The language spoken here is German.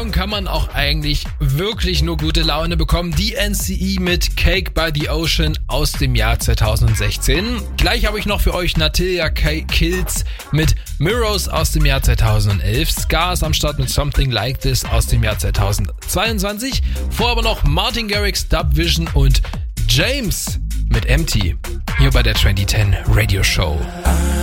Song kann man auch eigentlich wirklich nur gute Laune bekommen. DNCE mit Cake by the Ocean aus dem Jahr 2016. Gleich habe ich noch für euch Natalia Kills mit Mirrors aus dem Jahr 2011. Ska ist am Start mit Something Like This aus dem Jahr 2022. Vorher aber noch Martin Garrix, Dub Vision und James mit Empty. Hier bei der 2010 Radio Show.